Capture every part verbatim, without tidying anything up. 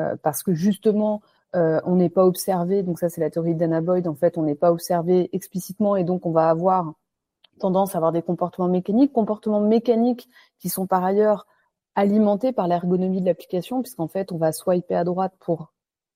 parce que justement, euh, on n'est pas observé, donc ça c'est la théorie de Danah Boyd, en fait, on n'est pas observé explicitement et donc on va avoir tendance à avoir des comportements mécaniques, comportements mécaniques qui sont par ailleurs alimentés par l'ergonomie de l'application, puisqu'en fait, on va swiper à droite pour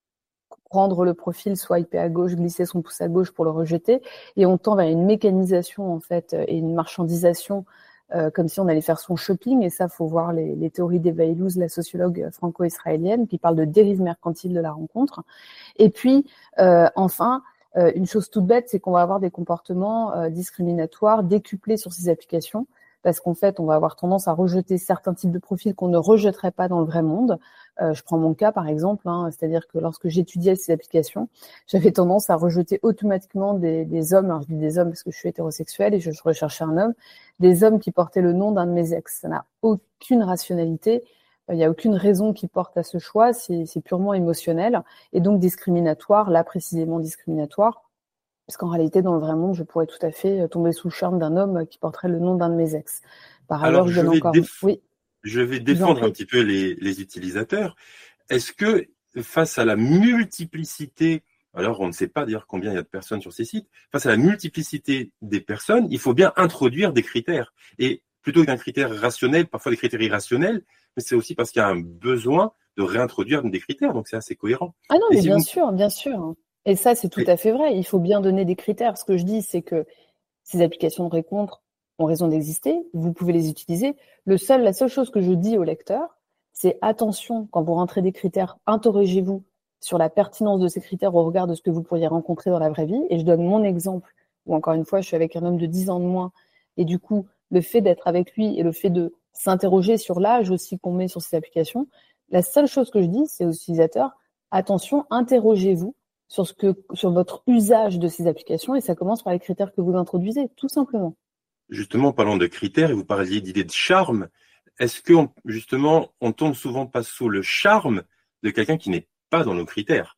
prendre le profil, swiper à gauche, glisser son pouce à gauche pour le rejeter, et on tend vers une mécanisation en fait et une marchandisation, euh, comme si on allait faire son shopping. Et ça, faut voir les, les théories d'Eva Illouz, la sociologue franco-israélienne, qui parle de dérive mercantile de la rencontre. Et puis, euh, enfin, euh, une chose toute bête, c'est qu'on va avoir des comportements euh, discriminatoires décuplés sur ces applications, parce qu'en fait, on va avoir tendance à rejeter certains types de profils qu'on ne rejetterait pas dans le vrai monde. Euh, je prends mon cas, par exemple, hein, c'est-à-dire que lorsque j'étudiais ces applications, j'avais tendance à rejeter automatiquement des, des hommes, alors je dis des hommes parce que je suis hétérosexuelle et je, je recherchais un homme, des hommes qui portaient le nom d'un de mes ex. Ça n'a aucune rationalité, il n'y a aucune raison qui porte à ce choix, c'est, c'est purement émotionnel et donc discriminatoire, là précisément discriminatoire. Parce qu'en réalité, dans le vrai monde, je pourrais tout à fait tomber sous le charme d'un homme qui porterait le nom d'un de mes ex. Par Alors, ailleurs, je je donne vais, encore... déf- Oui, je vais je vous en défendre un prie. petit peu les, les utilisateurs. Est-ce que, face à la multiplicité, alors on ne sait pas dire combien il y a de personnes sur ces sites, face à la multiplicité des personnes, il faut bien introduire des critères. Et plutôt qu'un critère rationnel, parfois des critères irrationnels, mais c'est aussi parce qu'il y a un besoin de réintroduire des critères, donc c'est assez cohérent. Ah non, Et mais si bien vous... sûr, bien sûr. Et ça, c'est tout Et à fait vrai. Il faut bien donner des critères. Ce que je dis, c'est que ces applications de rencontre ont raison d'exister. Vous pouvez les utiliser. Le seul, la seule chose que je dis au lecteur, c'est attention, quand vous rentrez des critères, interrogez-vous sur la pertinence de ces critères au regard de ce que vous pourriez rencontrer dans la vraie vie. Et je donne mon exemple, où encore une fois, je suis avec un homme de dix ans de moins. Et du coup, le fait d'être avec lui et le fait de s'interroger sur l'âge aussi qu'on met sur ces applications, la seule chose que je dis, c'est aux utilisateurs, attention, interrogez-vous sur ce que, sur votre usage de ces applications et ça commence par les critères que vous introduisez, tout simplement. justement, parlant de critères, et vous parliez d'idées de charme, est-ce que, on- justement, on tombe souvent pas sous le charme de quelqu'un qui n'est pas dans nos critères?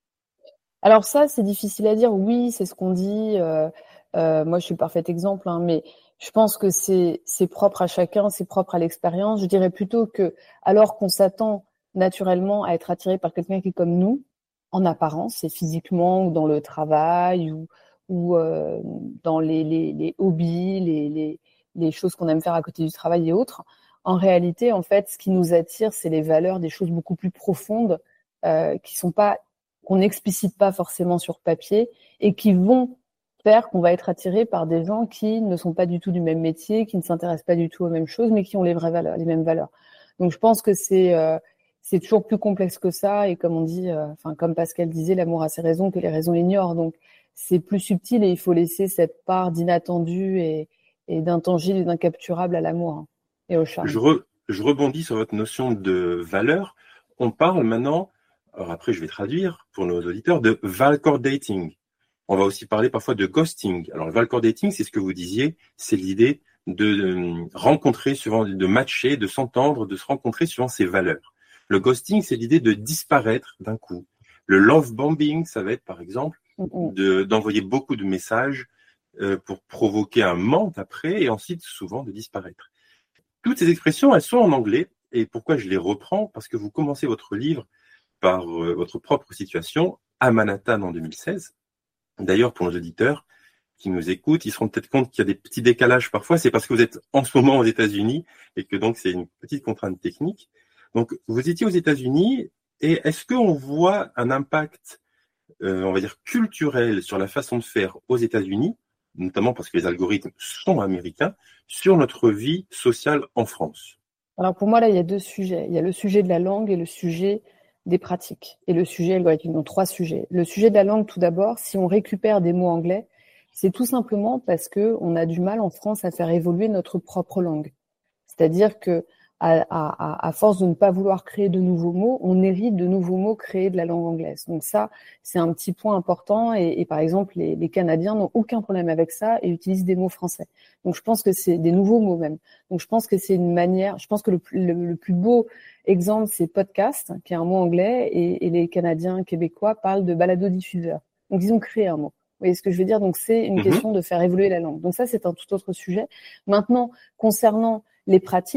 Alors ça, c'est difficile à dire. Oui, c'est ce qu'on dit. Euh, euh, moi, je suis le parfait exemple, hein, mais je pense que c'est c'est propre à chacun, c'est propre à l'expérience. Je dirais plutôt que, alors qu'on s'attend naturellement à être attiré par quelqu'un qui est comme nous, en apparence, et physiquement, ou dans le travail, ou ou euh, dans les, les les hobbies, les les les choses qu'on aime faire à côté du travail et autres. En réalité, en fait, ce qui nous attire, c'est les valeurs, des choses beaucoup plus profondes, euh, qui sont pas qu'on n'explicite pas forcément sur papier et qui vont faire qu'on va être attiré par des gens qui ne sont pas du tout du même métier, qui ne s'intéressent pas du tout aux mêmes choses, mais qui ont les vraies valeurs, les mêmes valeurs. Donc je pense que c'est euh, c'est toujours plus complexe que ça et comme on dit, euh, enfin comme Pascal disait, l'amour a ses raisons que les raisons l'ignorent. Donc c'est plus subtil et il faut laisser cette part d'inattendu et, et d'intangible et d'incapturable à l'amour, hein, et au Je, charme. re- je rebondis sur votre notion de valeur. On parle maintenant, alors après je vais traduire pour nos auditeurs, de Valcore dating. On va aussi parler parfois de ghosting. Alors le Valcore dating, c'est ce que vous disiez, c'est l'idée de, de rencontrer, suivant, de matcher, de s'entendre, de se rencontrer suivant ses valeurs. Le ghosting, c'est l'idée de disparaître d'un coup. Le love bombing, ça va être par exemple Mm-mm. de, d'envoyer beaucoup de messages euh, pour provoquer un manque après et ensuite souvent de disparaître. Toutes ces expressions, elles sont en anglais. Et pourquoi je les reprends? Parce que vous commencez votre livre par euh, votre propre situation à Manhattan en deux mille seize. D'ailleurs, pour nos auditeurs qui nous écoutent, ils se rendent peut-être compte qu'il y a des petits décalages parfois. C'est parce que vous êtes en ce moment aux États-Unis et que donc c'est une petite contrainte technique. Donc, vous étiez aux États-Unis et est-ce qu'on voit un impact, euh, on va dire, culturel sur la façon de faire aux États-Unis, notamment parce que les algorithmes sont américains, sur notre vie sociale en France? Alors pour moi, là, il y a deux sujets. Il y a le sujet de la langue et le sujet des pratiques. Et le sujet algorithmique, donc trois sujets. Le sujet de la langue, tout d'abord, si on récupère des mots anglais, c'est tout simplement parce que on a du mal en France à faire évoluer notre propre langue. C'est-à-dire que à, à, à force de ne pas vouloir créer de nouveaux mots, on hérite de nouveaux mots créés de la langue anglaise. Donc ça, c'est un petit point important. Et, et par exemple, les, les Canadiens n'ont aucun problème avec ça et utilisent des mots français. Donc je pense que c'est des nouveaux mots même. Donc je pense que c'est une manière. Je pense que le, le, le plus beau exemple, c'est podcast, qui est un mot anglais, et, et les Canadiens québécois parlent de balado-diffuseur. Donc ils ont créé un mot. Vous voyez ce que je veux dire? Donc c'est une Mm-hmm. question de faire évoluer la langue. Donc ça, c'est un tout autre sujet. Maintenant, concernant les pratiques,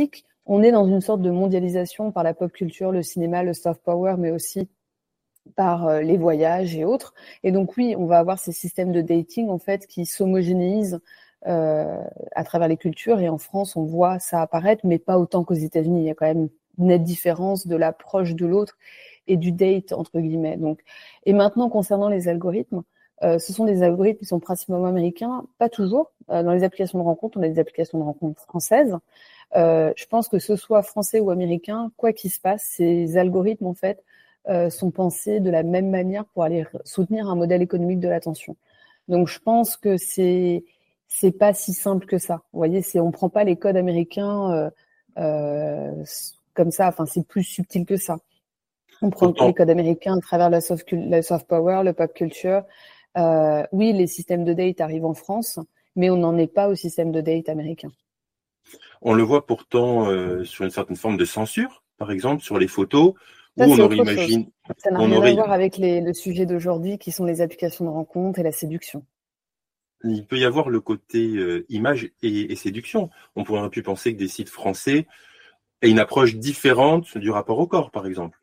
on est dans une sorte de mondialisation par la pop culture, le cinéma, le soft power, mais aussi par euh, les voyages et autres. Et donc oui, on va avoir ces systèmes de dating en fait qui s'homogénéisent euh, à travers les cultures. Et en France, on voit ça apparaître, mais pas autant qu'aux États-Unis. Il y a quand même une nette différence de l'approche de l'autre et du date entre guillemets. Donc, et maintenant concernant les algorithmes, euh, ce sont des algorithmes qui sont principalement américains, pas toujours. Euh, dans les applications de rencontres, on a des applications de rencontres françaises. Euh, je pense que ce soit français ou américain, quoi qu'il se passe, ces algorithmes en fait euh, sont pensés de la même manière pour aller soutenir un modèle économique de l'attention. Donc je pense que c'est c'est pas si simple que ça. Vous voyez, c'est on prend pas les codes américains euh, euh, comme ça. Enfin, c'est plus subtil que ça. On prend Pourtant, les codes américains à travers la soft, la soft power, le pop culture. Euh, oui, les systèmes de date arrivent en France, mais on n'en est pas au système de date américain. On le voit pourtant euh, sur une certaine forme de censure, par exemple, sur les photos, ça, où on aurait imaginé. Ça n'a rien aurait... à voir avec les, le sujet d'aujourd'hui, qui sont les applications de rencontre et la séduction. Il peut y avoir le côté euh, image et, et séduction. On pourrait pu penser que des sites français aient une approche différente du rapport au corps, par exemple.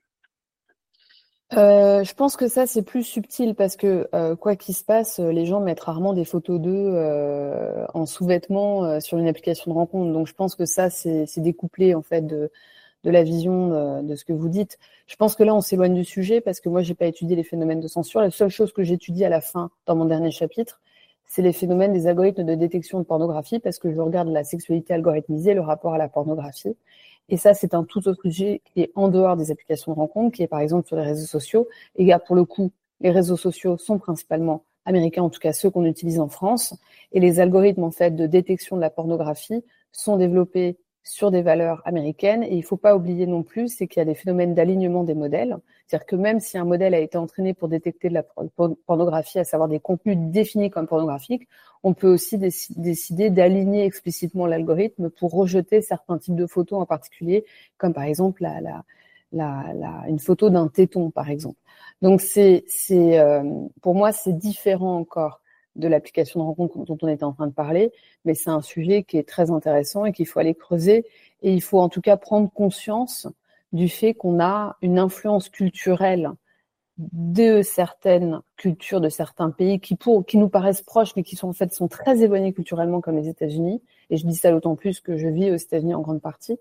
Euh, je pense que ça, c'est plus subtil parce que, euh, quoi qu'il se passe, les gens mettent rarement des photos d'eux euh, en sous-vêtements euh, sur une application de rencontre. Donc, je pense que ça, c'est, c'est découplé, en fait, de, de la vision de, de ce que vous dites. Je pense que là, on s'éloigne du sujet parce que moi, j'ai pas étudié les phénomènes de censure. La seule chose que j'étudie à la fin, dans mon dernier chapitre, c'est les phénomènes des algorithmes de détection de pornographie parce que je regarde la sexualité algorithmisée, le rapport à la pornographie. Et ça, c'est un tout autre sujet qui est en dehors des applications de rencontre, qui est par exemple sur les réseaux sociaux. Et là, pour le coup, les réseaux sociaux sont principalement américains, en tout cas ceux qu'on utilise en France. Et les algorithmes, en fait, de détection de la pornographie sont développés sur des valeurs américaines. Et il ne faut pas oublier non plus, c'est qu'il y a des phénomènes d'alignement des modèles. C'est-à-dire que même si un modèle a été entraîné pour détecter de la pornographie, à savoir des contenus définis comme pornographiques, on peut aussi déc- décider d'aligner explicitement l'algorithme pour rejeter certains types de photos en particulier, comme par exemple la, la, la, la, une photo d'un téton, par exemple. Donc c'est, c'est, euh, pour moi, c'est différent encore de l'application de rencontre dont on était en train de parler, mais c'est un sujet qui est très intéressant et qu'il faut aller creuser. Et il faut en tout cas prendre conscience du fait qu'on a une influence culturelle de certaines cultures, de certains pays qui, pour, qui nous paraissent proches, mais qui sont en fait sont très éloignés culturellement, comme les États-Unis. Et je dis ça d'autant plus que je vis aux États-Unis en grande partie,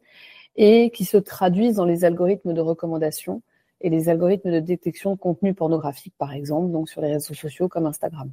et qui se traduisent dans les algorithmes de recommandation et les algorithmes de détection de contenu pornographique, par exemple, donc sur les réseaux sociaux comme Instagram.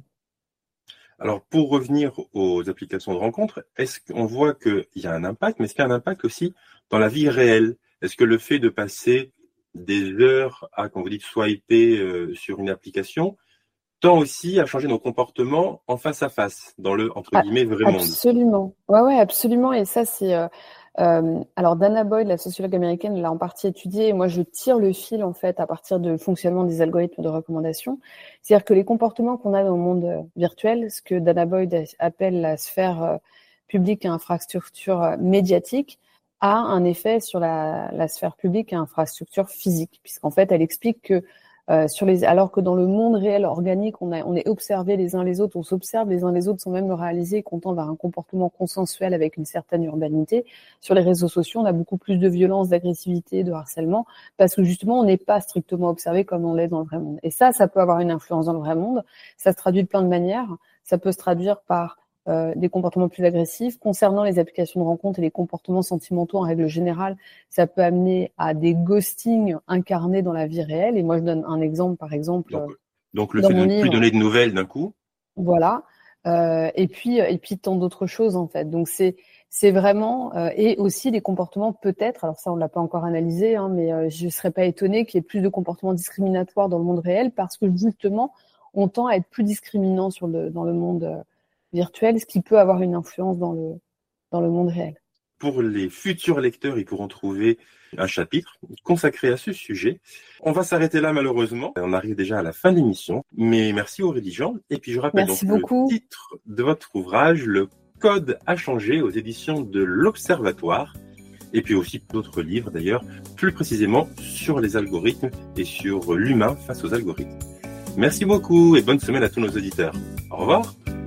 Alors, pour revenir aux applications de rencontres, est-ce qu'on voit qu'il y a un impact, mais est-ce qu'il y a un impact aussi dans la vie réelle? Est-ce que le fait de passer des heures à, quand vous dites, swiper euh, sur une application, tend aussi à changer nos comportements en face à face, dans le, entre guillemets, vrai monde? Absolument. Ouais, ouais, absolument. Et ça, c'est... Euh, euh, alors, Dana Boyd, la sociologue américaine, l'a en partie étudié. Et moi, je tire le fil, en fait, à partir du fonctionnement des algorithmes de recommandation. C'est-à-dire que les comportements qu'on a dans le monde virtuel, ce que Dana Boyd appelle la sphère euh, publique et infrastructure euh, médiatique, a un effet sur la, la sphère publique et infrastructure physique. Puisqu'en fait, elle explique que Euh, sur les, alors que dans le monde réel organique, on, a, on est observé les uns les autres, on s'observe les uns les autres sans même le réaliser, qu'on tend vers un comportement consensuel avec une certaine urbanité. Sur les réseaux sociaux, on a beaucoup plus de violence, d'agressivité, de harcèlement, parce que justement, on n'est pas strictement observé comme on l'est dans le vrai monde. Et ça, ça peut avoir une influence dans le vrai monde. Ça se traduit de plein de manières. Ça peut se traduire par Euh, des comportements plus agressifs. Concernant les applications de rencontre et les comportements sentimentaux en règle générale, ça peut amener à des ghostings incarnés dans la vie réelle. Et moi, je donne un exemple, par exemple. Donc, donc le dans fait de mon ne livre, plus donner de nouvelles d'un coup. Voilà. Euh, et puis, et puis tant d'autres choses en fait. Donc c'est c'est vraiment euh, et aussi des comportements peut-être. Alors ça, on l'a pas encore analysé, hein, mais euh, je serais pas étonnée qu'il y ait plus de comportements discriminatoires dans le monde réel parce que justement, on tend à être plus discriminant sur le dans le monde euh, virtuel, ce qui peut avoir une influence dans le, dans le monde réel. Pour les futurs lecteurs, ils pourront trouver un chapitre consacré à ce sujet. On va s'arrêter là malheureusement. On arrive déjà à la fin de l'émission. Mais merci Aurélie Jean. Et puis je rappelle Merci donc beaucoup. le titre de votre ouvrage, Le Code a changé, aux éditions de l'Observatoire. Et puis aussi d'autres livres d'ailleurs, plus précisément sur les algorithmes et sur l'humain face aux algorithmes. Merci beaucoup et bonne semaine à tous nos auditeurs. Au revoir.